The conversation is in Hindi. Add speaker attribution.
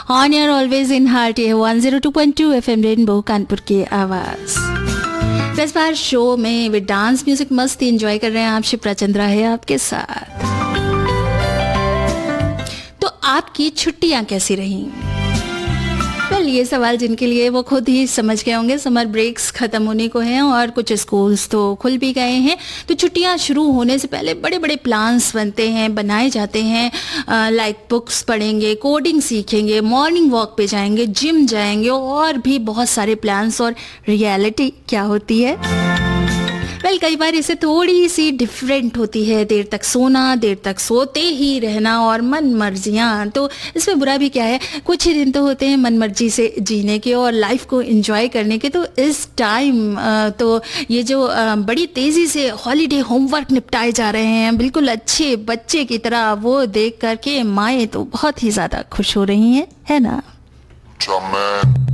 Speaker 1: On air always in heart, ये 102.2 FM रेनबो कानपुर की आवाज। इस बार शो में विद डांस म्यूजिक मस्त एंजॉय कर रहे हैं आप। शिप्रा चंद्रा है आपके साथ। तो आपकी छुट्टियां कैसी रही? ये सवाल जिनके लिए वो खुद ही समझ गए होंगे। समर ब्रेक्स खत्म होने को हैं और कुछ स्कूल्स तो खुल भी गए हैं। तो छुट्टियां शुरू होने से पहले बड़े बड़े प्लान्स बनते हैं, बनाए जाते हैं। लाइक बुक्स पढ़ेंगे, कोडिंग सीखेंगे, मॉर्निंग वॉक पे जाएंगे, जिम जाएंगे और भी बहुत सारे प्लान्स। और रियलिटी क्या होती है? कई बार इसे थोड़ी सी डिफरेंट होती है। देर तक सोना, देर तक सोते ही रहना और मन मर्जियाँ। तो इसमें बुरा भी क्या है, कुछ ही दिन तो होते हैं मन मर्जी से जीने के और लाइफ को एंजॉय करने के। तो इस टाइम तो ये जो बड़ी तेज़ी से हॉलीडे होमवर्क निपटाए जा रहे हैं बिल्कुल अच्छे बच्चे की तरह, वो देख करके माएँ तो बहुत ही ज़्यादा खुश हो रही हैं, है ना?